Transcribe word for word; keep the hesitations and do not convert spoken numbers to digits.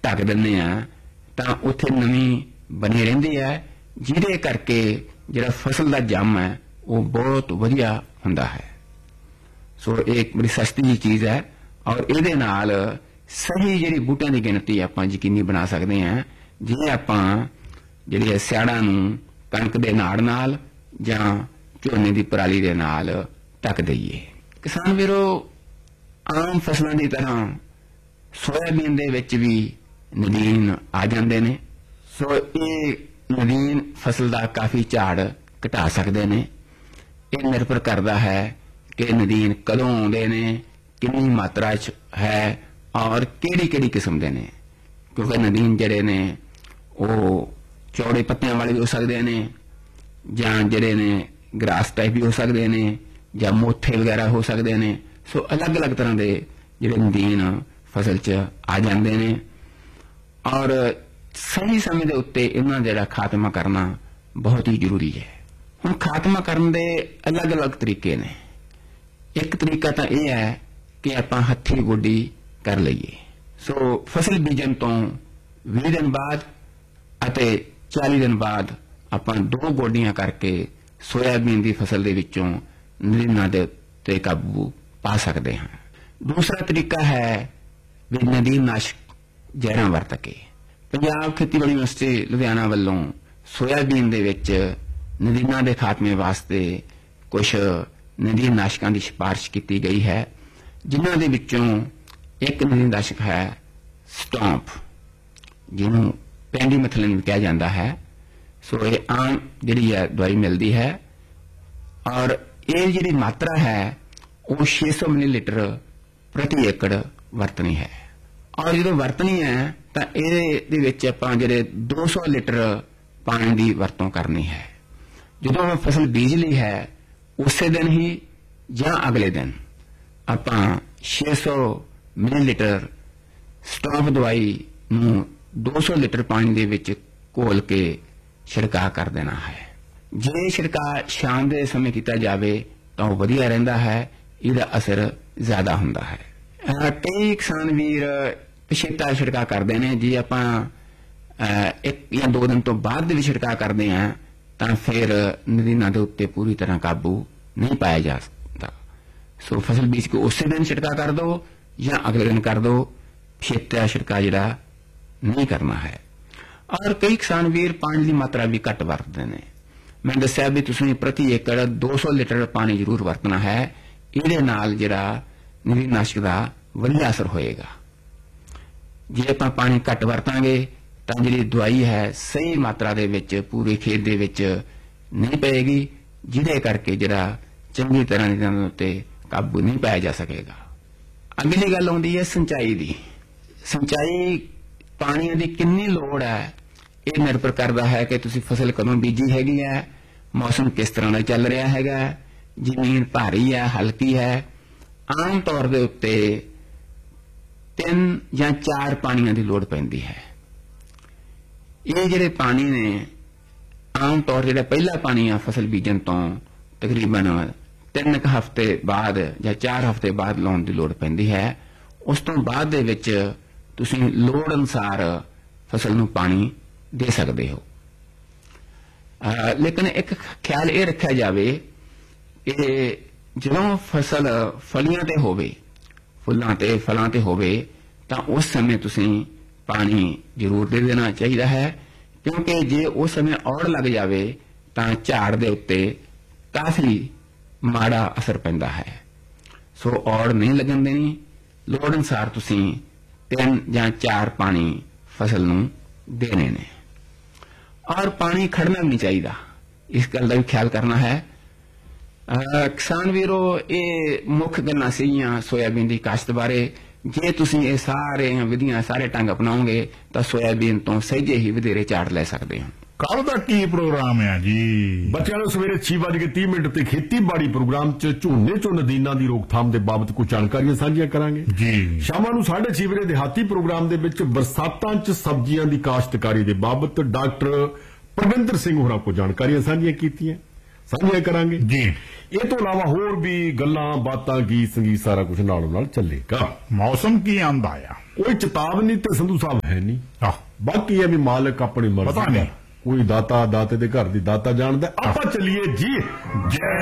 ਢੱਕ ਦਿੰਦੇ ਆ ਤਾਂ ਉੱਥੇ ਨਮੀ ਬਣੀ ਰਹਿੰਦੀ ਹੈ, ਜਿਹਦੇ ਕਰਕੇ ਜਿਹੜਾ ਫਸਲ ਦਾ ਜੰਮ ਹੈ ਉਹ ਬਹੁਤ ਵਧੀਆ ਹੁੰਦਾ ਹੈ। ਸੋ ਇਹ ਬੜੀ ਸਸਤੀ ਜਿਹੀ ਚੀਜ਼ ਹੈ ਔਰ ਇਹਦੇ ਨਾਲ ਸਹੀ ਜਿਹੜੀ ਬੂਟਿਆਂ ਦੀ ਗਿਣਤੀ ਆਪਾਂ ਯਕੀਨੀ ਬਣਾ ਸਕਦੇ ਹਾਂ। ਜੇ ਆਪਾਂ ਜਿਹੜੀ ਸਿਆੜਾਂ ਨੂੰ ਕਣਕ ਦੇ ਨਾੜ ਨਾਲ ਜਾਂ ਝੋਨੇ ਦੀ ਪਰਾਲੀ ਦੇ ਨਾਲ ਢੱਕ ਦਈਏ। ਕਿਸਾਨ ਵੀਰੋ, ਆਮ ਫਸਲਾਂ ਦੀ ਤਰ੍ਹਾਂ ਸੋਇਆਬੀਨ ਦੇ ਵਿੱਚ ਵੀ ਨਦੀਨ ਆ ਜਾਂਦੇ ਨੇ। ਸੋ ਇਹ ਨਦੀਨ ਫਸਲ ਦਾ ਕਾਫੀ ਝਾੜ ਘਟਾ ਸਕਦੇ ਨੇ। ਇਹ ਨਿਰਭਰ ਕਰਦਾ ਹੈ ਕਿ ਨਦੀਨ ਕਦੋਂ ਆਉਂਦੇ ਨੇ, ਕਿੰਨੀ ਮਾਤਰਾ 'ਚ ਹੈ ਔਰ ਕਿਹੜੀ ਕਿਹੜੀ ਕਿਸਮ ਦੇ ਨੇ, ਕਿਉਂਕਿ ਨਦੀਨ ਜਿਹੜੇ ਨੇ ਉਹ ਚੌੜੇ ਪੱਤਿਆਂ ਵਾਲੇ ਵੀ ਹੋ ਸਕਦੇ ਨੇ ਜਾਂ ਜਿਹੜੇ ਨੇ ਗ੍ਰਾਸ ਟਾਈਪ ਵੀ ਹੋ ਸਕਦੇ ਨੇ ਜਾਂ ਮੋਥੇ ਵਗੈਰਾ ਹੋ ਸਕਦੇ ਨੇ। ਸੋ ਅਲੱਗ ਅਲੱਗ ਤਰ੍ਹਾਂ ਦੇ ਜਿਹੜੇ ਨਦੀਨ ਫਸਲ 'ਚ ਆ ਜਾਂਦੇ ਨੇ ਔਰ ਸਹੀ ਸਮੇਂ ਦੇ ਉੱਤੇ ਇਹਨਾਂ ਦਾ ਜਿਹੜਾ ਖਾਤਮਾ ਕਰਨਾ ਬਹੁਤ ਹੀ ਜ਼ਰੂਰੀ ਹੈ। ਹੁਣ ਖਾਤਮਾ ਕਰਨ ਦੇ ਅਲੱਗ ਅਲੱਗ ਤਰੀਕੇ ਨੇ। ਇੱਕ ਤਰੀਕਾ ਤਾਂ ਇਹ ਹੈ ਕਿ ਆਪਾਂ ਹੱਥੀਂ ਗੋਡੀ ਕਰ ਲਈਏ। ਸੋ ਫਸਲ ਬੀਜਣ ਤੋਂ ਵੀਹ ਦਿਨ ਬਾਅਦ ਅਤੇ ਚਾਲੀ ਦਿਨ ਬਾਅਦ ਆਪਾਂ ਦੋ ਗੋਡੀਆਂ ਕਰਕੇ ਸੋਇਆਬੀਨ ਦੀ ਫਸਲ ਦੇ ਵਿੱਚੋਂ ਨਦੀਨਾਂ ਦੇ ਉੱਤੇ ਕਾਬੂ ਪਾ ਸਕਦੇ ਹਾਂ। ਦੂਸਰਾ ਤਰੀਕਾ ਹੈ ਵੀ ਨਦੀਨ ਨਾਸ਼ਕ ਜ਼ਹਿਰਾਂ ਵਰਤ ਕੇ। ਪੰਜਾਬ ਖੇਤੀਬਾੜੀ ਯੂਨੀਵਰਸਿਟੀ ਲੁਧਿਆਣਾ ਵੱਲੋਂ ਸੋਇਆਬੀਨ ਦੇ ਵਿੱਚ ਨਦੀਨਾਂ ਦੇ ਖਾਤਮੇ ਵਾਸਤੇ ਕੁਝ ਨਦੀਨ ਨਾਸ਼ਕਾਂ ਦੀ ਸਿਫਾਰਿਸ਼ ਕੀਤੀ ਗਈ ਹੈ, ਜਿਨ੍ਹਾਂ ਦੇ ਵਿੱਚੋਂ ਇੱਕ ਨਦੀਨ ਨਾਸ਼ਕ ਹੈ ਸਟੌਂਪ, ਜਿਹਨੂੰ ਪੈਂਡੀਮੈਥਲਿਨ ਵੀ ਕਿਹਾ ਜਾਂਦਾ ਹੈ। ਸੋ ਇਹ ਆਮ ਜਿਹੜੀ ਹੈ ਦਵਾਈ ਮਿਲਦੀ ਹੈ ਔਰ ਇਹ ਜਿਹੜੀ ਮਾਤਰਾ ਹੈ ਉਹ ਛੇ ਸੌ ਮਿਲੀਲੀਟਰ ਪ੍ਰਤੀ ਏਕੜ ਵਰਤਣੀ ਹੈ। ਔਰ ਜਦੋਂ ਵਰਤਣੀ ਹੈ ਤਾਂ ਇਹਦੇ ਵਿੱਚ ਆਪਾਂ ਜਿਹੜੇ ਦੋ ਸੌ ਲੀਟਰ ਪਾਣੀ ਦੀ ਵਰਤੋਂ ਕਰਨੀ ਹੈ। ਜਦੋਂ ਫਸਲ ਬੀਜ ਲਈ ਹੈ ਉਸੇ ਦਿਨ ਹੀ ਜਾਂ ਅਗਲੇ ਦਿਨ ਆਪਾਂ ਛੇ ਸੌ ਮਿਲੀਲੀਟਰ ਸਟੌਂਪ ਦਵਾਈ ਨੂੰ ਦੋ ਸੌ ਲੀਟਰ ਪਾਣੀ ਦੇ ਵਿੱਚ ਘੋਲ ਕੇ ਛਿੜਕਾਅ ਕਰ ਦੇਣਾ ਹੈ। ਜੇ ਛਿੜਕਾਅ ਸ਼ਾਮ ਦੇ ਸਮੇਂ ਕੀਤਾ ਜਾਵੇ ਤਾਂ ਉਹ ਵਧੀਆ ਰਹਿੰਦਾ ਹੈ, ਇਹਦਾ ਅਸਰ ਜ਼ਿਆਦਾ ਹੁੰਦਾ ਹੈ। ਕਈ ਕਿਸਾਨ ਵੀਰ ਪਿਛੇਤਾ ਛਿੜਕਾਅ ਕਰਦੇ ਨੇ। ਜੇ ਆਪਾਂ ਇੱਕ ਜਾਂ ਦੋ ਦਿਨ ਤੋਂ ਬਾਅਦ ਦੇ ਵੀ ਛਿੜਕਾਅ ਕਰਦੇ ਹਾਂ ਤਾਂ ਫਿਰ ਨਦੀਨਾਂ ਦੇ ਉੱਤੇ ਪੂਰੀ ਤਰ੍ਹਾਂ ਕਾਬੂ ਨਹੀਂ ਪਾਇਆ ਜਾ ਸਕਦਾ। ਸੋ ਫਸਲ ਬੀਜ ਕੇ ਉਸੇ ਦਿਨ ਛਿੜਕਾਅ ਕਰ ਦਿਓ ਜਾਂ ਅਗਲੇ ਦਿਨ ਕਰ ਦਿਓ, ਪਿਛੇਤਾ ਛਿੜਕਾਅ ਜਿਹੜਾ ਨਹੀਂ ਕਰਨਾ ਹੈ। ਔਰ ਕਈ ਕਿਸਾਨ ਵੀਰ ਪਾਣੀ ਦੀ ਮਾਤਰਾ ਵੀ ਘੱਟ ਵਰਤਦੇ ਨੇ। ਮੈਂ ਦੱਸਿਆ ਵੀ ਤੁਸੀਂ ਪ੍ਰਤੀ ਏਕੜ ਦੋ ਸੌ ਲੀਟਰ ਪਾਣੀ ਜ਼ਰੂਰ ਵਰਤਣਾ ਹੈ। ਇਹਦੇ ਨਾਲ ਜਿਹੜਾ ਨਦੀਨ ਨਾਸ਼ਕ ਦਾ ਵਧੀਆ ਅਸਰ ਹੋਏਗਾ। ਜੇ ਆਪਾਂ ਪਾਣੀ ਘੱਟ ਵਰਤਾਂਗੇ ਤਾਂ ਜਿਹੜੀ ਦਵਾਈ ਹੈ ਸਹੀ ਮਾਤਰਾ ਦੇ ਵਿੱਚ ਪੂਰੇ ਖੇਤ ਦੇ ਵਿੱਚ ਨਹੀਂ ਪਏਗੀ, ਜਿਹਦੇ ਕਰਕੇ ਜਿਹੜਾ ਚੰਗੀ ਤਰ੍ਹਾਂ ਨਦੀਨਾਂ ਦੇ ਉੱਤੇ ਕਾਬੂ ਨਹੀਂ ਪਾਇਆ ਜਾ ਸਕੇਗਾ। ਅਗਲੀ ਗੱਲ ਆਉਂਦੀ ਹੈ ਸਿੰਚਾਈ ਦੀ। ਸਿੰਚਾਈ ਪਾਣੀ ਦੀ ਕਿੰਨੀ ਲੋੜ ਹੈ ਇਹ ਨਿਰਭਰ ਕਰਦਾ ਹੈ ਕਿ ਤੁਸੀਂ ਫਸਲ ਕਦੋਂ ਬੀਜੀ ਹੈਗੀ ਹੈ, ਮੌਸਮ ਕਿਸ ਤਰ੍ਹਾਂ ਦਾ ਚੱਲ ਰਿਹਾ ਹੈਗਾ, ਜ਼ਮੀਨ ਭਾਰੀ ਹੈ ਹਲਕੀ ਹੈ। ਆਮ ਤੌਰ ਦੇ ਉੱਤੇ ਤਿੰਨ ਜਾਂ ਚਾਰ ਪਾਣੀਆਂ ਦੀ ਲੋੜ ਪੈਂਦੀ ਹੈ। ਇਹ ਜਿਹੜੇ ਪਾਣੀ ਨੇ ਆਮ ਤੌਰ ਜਿਹੜਾ ਪਹਿਲਾ ਪਾਣੀ ਆ ਫਸਲ ਬੀਜਣ ਤੋਂ ਤਕਰੀਬਨ ਤਿੰਨ ਕੁ ਹਫ਼ਤੇ ਬਾਅਦ ਜਾਂ ਚਾਰ ਹਫ਼ਤੇ ਬਾਅਦ ਲਾਉਣ ਦੀ ਲੋੜ ਪੈਂਦੀ ਹੈ। ਉਸ ਤੋਂ ਬਾਅਦ ਦੇ ਵਿੱਚ ਤੁਸੀਂ ਲੋੜ ਅਨੁਸਾਰ ਫਸਲ ਨੂੰ ਪਾਣੀ ਦੇ ਸਕਦੇ ਹੋ। ਲੇਕਿਨ ਇੱਕ ਖਿਆਲ ਇਹ ਰੱਖਿਆ ਜਾਵੇ ਕਿ ਜਦੋਂ ਫਸਲ ਫਲੀਆਂ ਤੇ ਹੋਵੇ, ਫੁੱਲਾਂ ਤੇ ਫਲਾਂ ਤੇ ਹੋਵੇ ਤਾਂ ਉਸ ਸਮੇਂ ਤੁਸੀਂ ਪਾਣੀ ਜ਼ਰੂਰ ਦੇ ਦੇਣਾ ਚਾਹੀਦਾ ਹੈ, ਕਿਉਂਕਿ ਜੇ ਉਸ ਸਮੇਂ ਔੜ ਲੱਗ ਜਾਵੇ ਤਾਂ ਝਾੜ ਦੇ ਉੱਤੇ ਕਾਫੀ ਮਾੜਾ ਅਸਰ ਪੈਂਦਾ ਹੈ। ਸੋ ਔੜ ਨਹੀਂ ਲੱਗਣ ਦੇਣੀ। ਲੋੜ ਅਨੁਸਾਰ ਤੁਸੀਂ ਤਿੰਨ ਜਾਂ ਚਾਰ ਪਾਣੀ ਫਸਲ ਨੂੰ ਦੇਣੇ ਨੇ। ਔਰ ਪਾਣੀ ਖੜਨਾ ਵੀ ਨਹੀਂ ਚਾਹੀਦਾ, ਇਸ ਗੱਲ ਦਾ ਵੀ ਖਿਆਲ ਕਰਨਾ ਹੈ। ਕਿਸਾਨ ਵੀਰੋ, ਇਹ ਮੁੱਖ ਗੱਲਾਂ ਸੀਗੀਆਂ ਸੋਇਆਬੀਨ ਦੀ ਕਾਸ਼ਤ ਬਾਰੇ। ਜੇ ਤੁਸੀਂ ਇਹ ਸਾਰੇ ਵਿਧੀਆਂ ਸਾਰੇ ਢੰਗ ਅਪਣਾਓਗੇ ਤਾਂ ਸੋਇਆਬੀਨ ਤੋਂ ਸਹਿਜੇ ਹੀ ਵਧੇਰੇ ਝਾੜ ਲੈ ਸਕਦੇ ਹੋ। ਕੱਲ ਦਾ ਕੀ ਪ੍ਰੋਗਰਾਮ ਹੈ ਜੀ? ਬੱਚਿਆਂ ਨੂੰ ਸਵੇਰੇ ਛੇ ਵੱਜ ਕੇ ਤੀਹ ਮਿੰਟ ਤੇ ਖੇਤੀਬਾੜੀ ਪ੍ਰੋਗਰਾਮ 'ਚ ਝੋਨੇ 'ਚੋਂ ਨਦੀਨਾਂ ਦੀ ਰੋਕਥਾਮ ਦੇ ਬਾਬਤ ਕੁਝ ਜਾਣਕਾਰੀਆਂ ਸਾਂਝੀਆਂ ਕਰਾਂਗੇ ਜੀ। ਸ਼ਾਮਾਂ ਨੂੰ ਸਾਢੇ ਛੇ ਵਜੇ ਦਿਹਾਤੀ ਪ੍ਰੋਗਰਾਮ ਦੇ ਵਿੱਚ ਬਰਸਾਤਾਂ 'ਚ ਸਬਜ਼ੀਆਂ ਦੀ ਕਾਸ਼ਤਕਾਰੀ ਦੇ ਬਾਬਤ ਡਾਕਟਰ ਪ੍ਰਵਿੰਦਰ ਸਿੰਘ ਹੋਰਾਂ ਕੋਲ ਜਾਣਕਾਰੀਆਂ ਸਾਂਝੀਆਂ ਕੀਤੀਆਂ। ਸਾਂਝੀਆਂ ਕਰਾਂਗੇ ਜੀ। ਇਹ ਤੋਂ ਇਲਾਵਾ ਹੋਰ ਵੀ ਗੱਲਾਂ ਬਾਤਾਂ ਗੀਤ ਸੰਗੀਤ ਸਾਰਾ ਕੁਝ ਨਾਲੋਂ ਨਾਲ ਚੱਲੇਗਾ। ਮੌਸਮ ਕੀ ਆਂਦਾ ਆ? ਕੋਈ ਚੇਤਾਵਨੀ ਤੇ ਸੰਧੂ ਸਾਹਿਬ ਹੈ ਨਹੀਂ। ਆਹ, ਬਾਕੀ ਇਹ ਵੀ ਮਾਲਕ ਆਪਣੀ ਪਤਾ ਮਰਜ਼ੀ ਨਹੀਂ। ਦਾ, ਕੋਈ ਦਾਤਾ ਦਾਤੇ ਦੇ ਘਰ ਦੀ ਦਾਤਾ ਜਾਣਦਾ। ਆਪਾਂ ਚੱਲੀਏ ਜੀ। ਜੈ